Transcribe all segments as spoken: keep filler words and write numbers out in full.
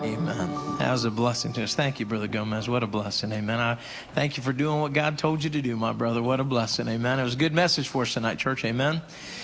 Amen. That was a blessing to us. Thank you, Brother Gomez. What a blessing. Amen. I thank you for doing what God told you to do, my brother. What a blessing. Amen. It was a good message for us tonight, church. Amen.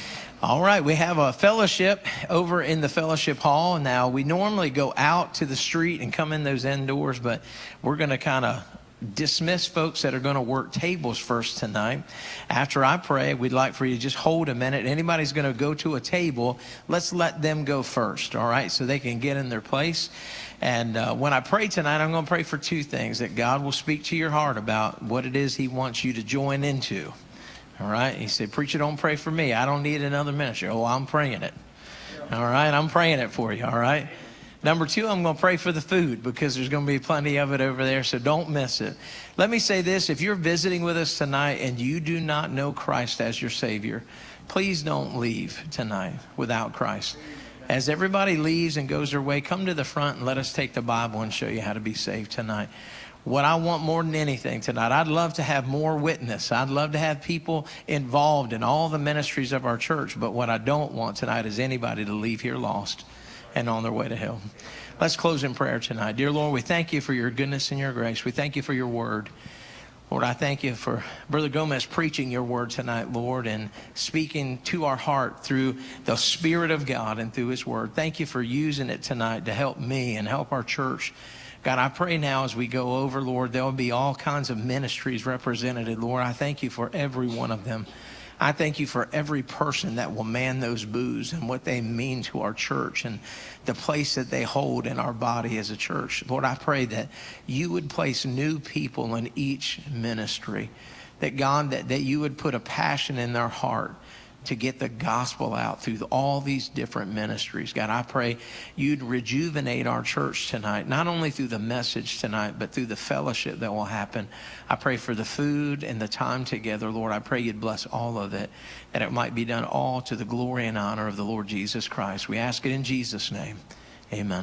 All right. We have a fellowship over in the fellowship hall. Now, we normally go out to the street and come in those indoors, but we're going to kind of dismiss folks that are going to work tables first tonight. After I pray, we'd like for you to just hold a minute. Anybody's going to go to a table, let's let them go first, all right, so they can get in their place. And uh, when I pray tonight, I'm going to pray for two things: that God will speak to your heart about what it is he wants you to join into. All right. He said, preacher, don't pray for me. I don't need another ministry. Oh, I'm praying it. All right. I'm praying it for you. All right. Number two, I'm going to pray for the food, because there's going to be plenty of it over there, so don't miss it. Let me say this: if you're visiting with us tonight and you do not know Christ as your Savior, please don't leave tonight without Christ. As everybody leaves and goes their way, come to the front and let us take the Bible and show you how to be saved tonight. What I want more than anything tonight, I'd love to have more witness. I'd love to have people involved in all the ministries of our church. But what I don't want tonight is anybody to leave here lost and on their way to hell. Let's close in prayer tonight. Dear Lord, we thank you for your goodness and your grace. We thank you for your word. Lord, I thank you for Brother Gomez preaching your word tonight, Lord, and speaking to our heart through the Spirit of God and through his word. Thank you for using it tonight to help me and help our church. God, I pray now as we go over, Lord, there will be all kinds of ministries represented. Lord, I thank you for every one of them. I thank you for every person that will man those booths and what they mean to our church and the place that they hold in our body as a church. Lord, I pray that you would place new people in each ministry, that God, that, that you would put a passion in their heart to get the gospel out through all these different ministries. God, I pray you'd rejuvenate our church tonight, not only through the message tonight, but through the fellowship that will happen. I pray for the food and the time together, Lord. I pray you'd bless all of it, that it might be done all to the glory and honor of the Lord Jesus Christ. We ask it in Jesus' name. Amen.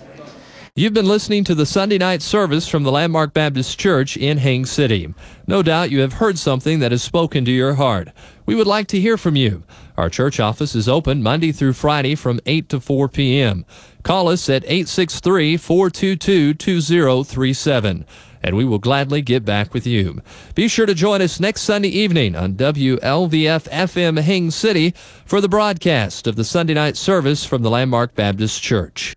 You've been listening to the Sunday night service from the Landmark Baptist Church in Haines City. No doubt you have heard something that has spoken to your heart. We would like to hear from you. Our church office is open Monday through Friday from eight to four p.m. Call us at eight six three, four two two, two zero three seven, and we will gladly get back with you. Be sure to join us next Sunday evening on W L V F F M Haines City for the broadcast of the Sunday night service from the Landmark Baptist Church.